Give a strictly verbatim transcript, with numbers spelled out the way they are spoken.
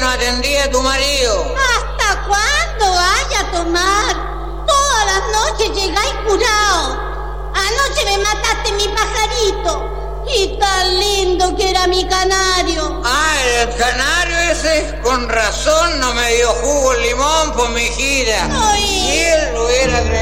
no atendía a tu marido. ¿Hasta cuándo vaya a tomar? Todas las noches llegáis curado. Anoche me mataste mi pajarito. Y tan lindo que era mi canario. Ah, el canario ese, con razón no me dio jugo el limón por mi gira. Ay. Y él lo hubiera